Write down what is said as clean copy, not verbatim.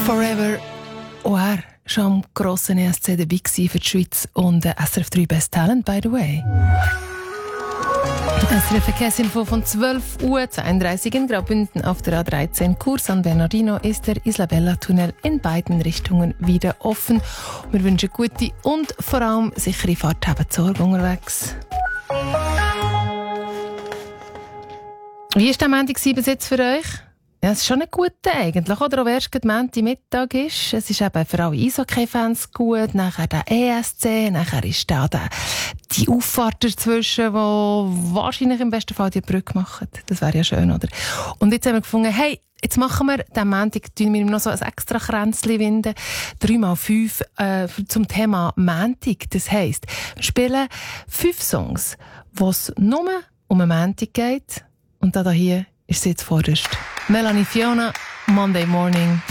Forever OR schon am grossen ESC dabei für die Schweiz und SRF 3 Best Talent, by the way. SRF Verkehrsinfo von 12 Uhr zu 31 in Graubünden auf der A13 Kurs San Bernardino ist der Isabella-Tunnel in beiden Richtungen wieder offen. Wir wünschen gute und vor allem sichere Fahrt, haben Sorge unterwegs. Wie war der Montag bis jetzt für euch? Ja, es ist schon ein guter eigentlich, oder? Auch erst gerade Montagmittag ist. Es ist eben für alle Eishockey-Fans gut. Nachher der ESC, nachher ist da die Auffahrt dazwischen, die wahrscheinlich im besten Fall die Brücke machen. Das wäre ja schön, oder? Und jetzt haben wir gefunden, hey, jetzt machen wir den Montag, tun wir noch so ein extra Kränzchen winden. 3x5 zum Thema Montag. Das heisst, wir spielen 5 Songs, wo es nur um einen Montag geht. Und da hier ist sie jetzt vorderst. Melanie Fiona, Monday Morning.